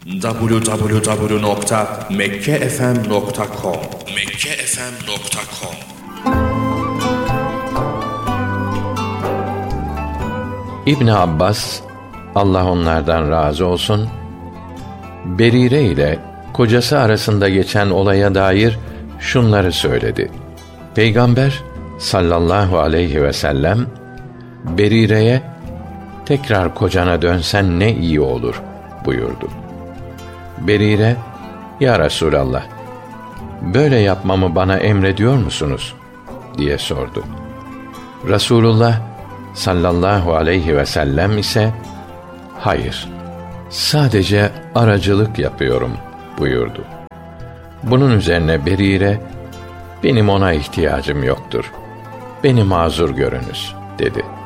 www.mekkefm.com İbn Abbas, Allah onlardan razı olsun, Berire ile kocası arasında geçen olaya dair şunları söyledi. Peygamber sallallahu aleyhi ve sellem Berire'ye tekrar kocana dönsen ne iyi olur buyurdu. Berire, ya Resulallah, böyle yapmamı bana emrediyor musunuz diye sordu. Resulullah sallallahu aleyhi ve sellem ise hayır, sadece aracılık yapıyorum buyurdu. Bunun üzerine Berire, benim ona ihtiyacım yoktur, beni mazur görünüz dedi.